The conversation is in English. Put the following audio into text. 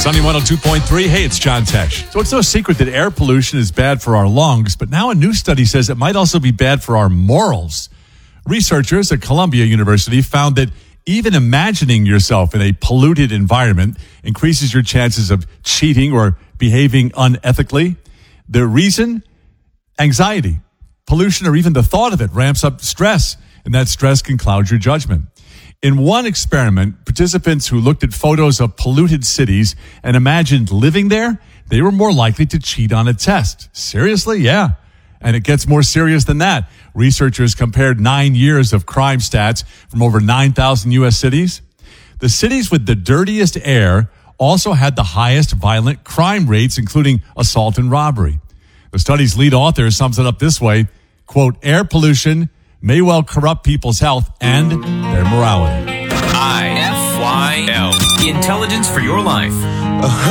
Sunny 102.3. Hey, it's John Tesh. So it's no secret that air pollution is bad for our lungs, but now a new study says it might also be bad for our morals. Researchers at Columbia University found that even imagining yourself in a polluted environment increases your chances of cheating or behaving unethically. The reason? Anxiety. Pollution, or even the thought of it, ramps up stress, and that stress can cloud your judgment. In one experiment, participants who looked at photos of polluted cities and imagined living there, they were more likely to cheat on a test. Seriously? Yeah. And it gets more serious than that. Researchers compared 9 years of crime stats from over 9,000 U.S. cities. The cities with the dirtiest air also had the highest violent crime rates, including assault and robbery. The study's lead author sums it up this way, quote, air pollution may well corrupt people's health and their morality. IFYL. Intelligence for your life.